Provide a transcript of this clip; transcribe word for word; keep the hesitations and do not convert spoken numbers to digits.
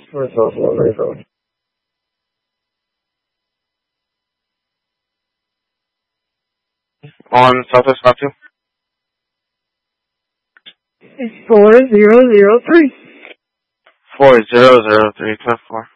for social referral. On Southwest Route two? Four zero zero three. Four zero zero three, clip four.